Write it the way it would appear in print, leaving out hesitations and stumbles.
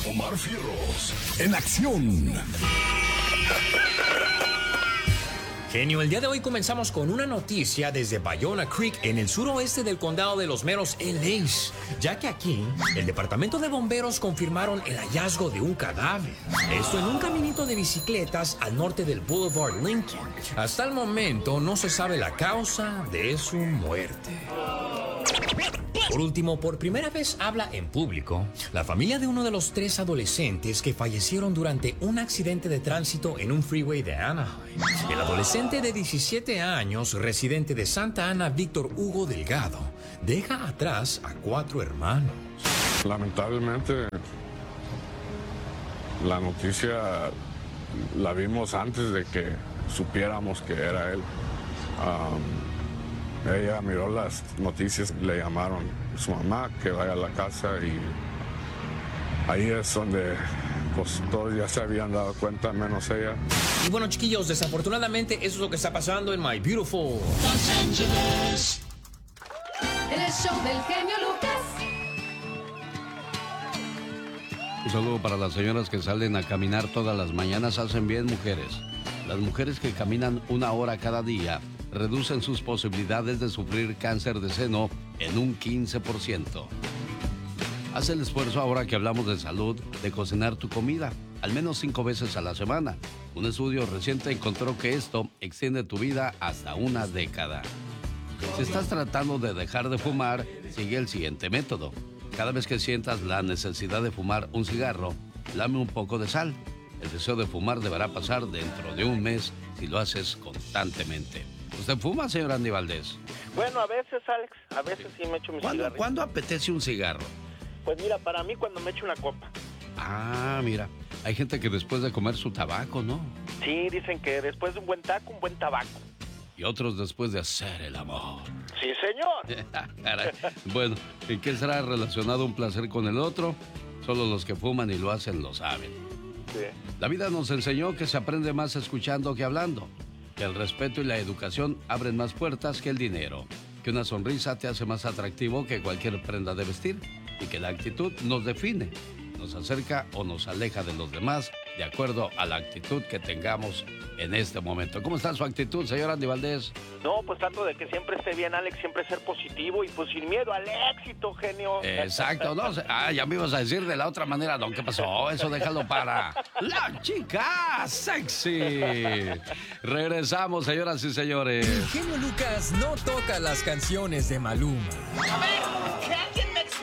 Omar Fierros, en acción. Genio, el día de hoy comenzamos con una noticia desde Ballona Creek, en el suroeste del condado de Los Meros, LA, ya que aquí el departamento de bomberos confirmaron el hallazgo de un cadáver. Esto en un caminito de bicicletas al norte del Boulevard Lincoln. Hasta el momento no se sabe la causa de su muerte. Por último, por primera vez habla en público la familia de uno de los 3 adolescentes que fallecieron durante un accidente de tránsito en un freeway de Anaheim. El adolescente de 17 años, residente de Santa Ana, Víctor Hugo Delgado, deja atrás a 4 hermanos. Lamentablemente, la noticia la vimos antes de que supiéramos que era él. Ella miró las noticias, le llamaron a su mamá que vaya a la casa y ahí es donde pues todos ya se habían dado cuenta, menos ella. Y bueno, chiquillos, desafortunadamente eso es lo que está pasando en My Beautiful Los Angeles. En el show del genio Lucas. Un saludo para las señoras que salen a caminar todas las mañanas. Hacen bien, mujeres. Las mujeres que caminan 1 hora cada día reducen sus posibilidades de sufrir cáncer de seno en un 15%. Haz el esfuerzo, ahora que hablamos de salud, de cocinar tu comida al menos 5 veces a la semana. Un estudio reciente encontró que esto extiende tu vida hasta una década. Si estás tratando de dejar de fumar, sigue el siguiente método. Cada vez que sientas la necesidad de fumar un cigarro, lame un poco de sal. El deseo de fumar deberá pasar dentro de un mes si lo haces constantemente. ¿Usted fuma, señor Andy Valdés? Bueno, a veces, Alex, a veces sí me echo mi cigarro. ¿Cuándo apetece un cigarro? Pues mira, para mí cuando me echo una copa. Ah, mira, hay gente que después de comer su tabaco, ¿no? Sí, dicen que después de un buen taco, un buen tabaco. Y otros después de hacer el amor. Sí, señor. Caray. Bueno, ¿y qué será relacionado un placer con el otro? Solo los que fuman y lo hacen lo saben. Sí. La vida nos enseñó que se aprende más escuchando que hablando, que el respeto y la educación abren más puertas que el dinero, que una sonrisa te hace más atractivo que cualquier prenda de vestir y que la actitud nos define, nos acerca o nos aleja de los demás de acuerdo a la actitud que tengamos en este momento. ¿Cómo está su actitud, señor Andy Valdés? No, pues trato de que siempre esté bien, Alex, siempre ser positivo y pues sin miedo al éxito, genio. Exacto, no, ya me ibas a decir de la otra manera, don, ¿qué pasó? Eso déjalo para la chica sexy. Regresamos, señoras y señores. El genio Lucas no toca las canciones de Maluma. A ver, ¿qué?